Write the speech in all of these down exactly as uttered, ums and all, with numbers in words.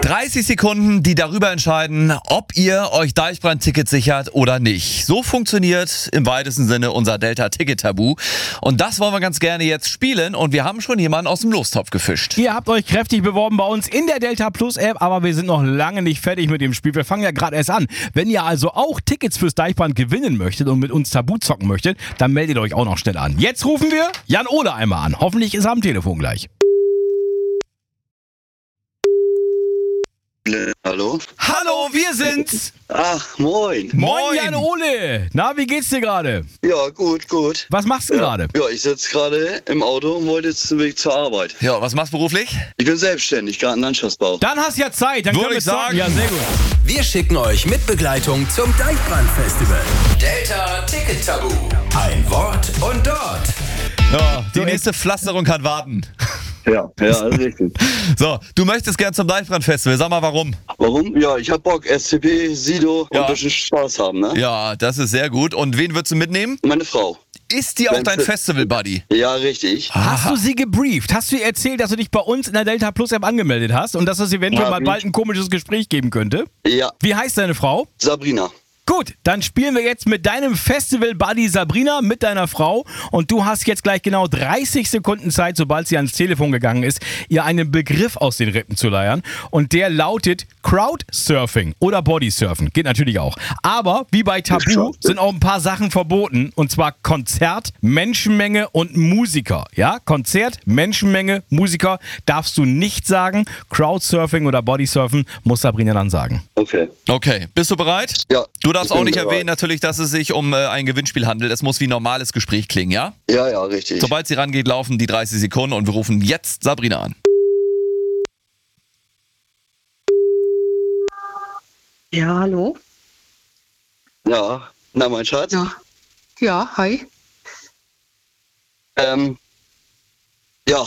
dreißig Sekunden, die darüber entscheiden, ob ihr euch Deichbrand-Ticket sichert oder nicht. So funktioniert im weitesten Sinne unser Delta-Ticket-Tabu. Und das wollen wir ganz gerne jetzt spielen. Und wir haben schon jemanden aus dem Lostopf gefischt. Ihr habt euch kräftig beworben bei uns in der Delta Plus App, aber wir sind noch lange nicht fertig mit dem Spiel. Wir fangen ja gerade erst an. Wenn ihr also auch Tickets fürs Deichbrand gewinnen möchtet und mit uns Tabu zocken möchtet, dann meldet euch auch noch schnell an. Jetzt rufen wir Jan Ole einmal an. Hoffentlich ist er am Telefon gleich. Hallo? Hallo, wir sind's! Ach, moin. Moin, Jan Ole! Na, wie geht's dir gerade? Ja, gut, gut. Was machst du ja. gerade? Ja, ich sitze gerade im Auto und wollte jetzt den Weg zur Arbeit. Ja, was machst du beruflich? Ich bin selbstständig, gerade im Landschaftsbau. Dann hast du ja Zeit, dann Würde können wir ich sagen. zocken. Ja, sehr gut. Wir schicken euch mit Begleitung zum Deichbrand-Festival. Delta Ticket Tabu. Ein Wort und dort. Ja, die So, nächste Pflasterung kann warten. Ja, ja, richtig. So, du möchtest gern zum Deichbrand-Festival. Sag mal, warum? Warum? Ja, ich hab Bock. S C P, Sido Ja. und ein bisschen Spaß haben, ne? Ja, das ist sehr gut. Und wen würdest du mitnehmen? Meine Frau. Ist die auch Wenn dein sie- Festival-Buddy? Ja, richtig. Hast du sie gebrieft? Hast du ihr erzählt, dass du dich bei uns in der Delta Plus App angemeldet hast und dass es eventuell Ja, mal wie? bald ein komisches Gespräch geben könnte? Ja, Wie heißt deine Frau? Sabrina. Gut, dann spielen wir jetzt mit deinem Festival-Buddy Sabrina, mit deiner Frau. Und du hast jetzt gleich genau dreißig Sekunden Zeit, sobald sie ans Telefon gegangen ist, ihr einen Begriff aus den Rippen zu leiern. Und der lautet Crowdsurfing oder Bodysurfen. Geht natürlich auch. Aber wie bei Tabu sind auch ein paar Sachen verboten. Und zwar Konzert, Menschenmenge und Musiker. Ja, Konzert, Menschenmenge, Musiker darfst du nicht sagen. Crowdsurfing oder Bodysurfen muss Sabrina dann sagen. Okay. Okay, bist du bereit? Ja. Du darfst ich bin auch nicht bereit. erwähnen, natürlich, dass es sich um äh, ein Gewinnspiel handelt. Es muss wie ein normales Gespräch klingen, ja? Ja, ja, richtig. Sobald sie rangeht, laufen die dreißig Sekunden und wir rufen jetzt Sabrina an. Ja, hallo? Ja, na, mein Schatz. Ja. Ja, hi. Ähm, ja.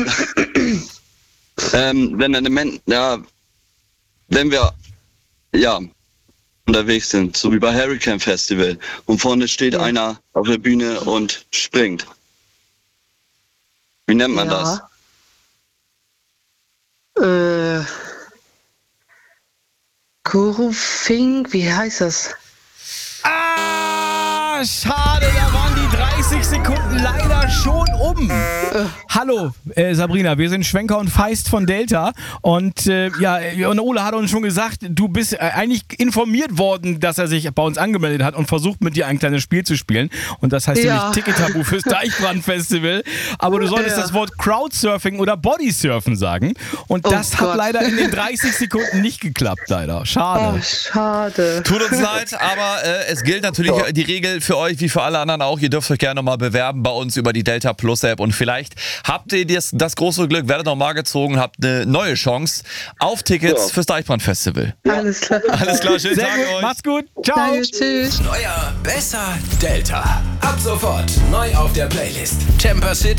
ähm, wenn eine Men ja, wenn wir, ja, unterwegs sind, so wie bei Hurricane Festival, und vorne steht Ja. einer auf der Bühne und springt. Wie nennt man das? Ja. Äh. Kurufing, wie heißt das? Ah, schade, da waren die dreißig Sekunden leider schon um. Äh, hallo, äh, Sabrina, wir sind Schwenker und Feist von Delta. Und äh, ja, und Ole hat uns schon gesagt, du bist äh, eigentlich informiert worden, dass er sich bei uns angemeldet hat und versucht, mit dir ein kleines Spiel zu spielen. Und das heißt Ja. nämlich Ticket-Tabu fürs Deichbrand-Festival. Aber du solltest Ja. das Wort Crowdsurfing oder Bodysurfen sagen. Und das Oh hat Gott. leider in den dreißig Sekunden nicht geklappt, leider. Schade. Oh, schade. Tut uns leid, aber äh, es gilt natürlich Ja. die Regel für euch wie für alle anderen auch. Ihr dürft euch gerne nochmal bewerben bei uns über die Delta Plus App und vielleicht habt ihr das, das große Glück, werdet nochmal gezogen, habt eine neue Chance auf Tickets Ja. fürs Deichbrand Festival. Alles klar. Alles klar, schönen Sehr Tag gut, euch. macht's gut. Ciao. Danke, tschüss. Neuer, besser Delta. Ab sofort neu auf der Playlist. Temper City.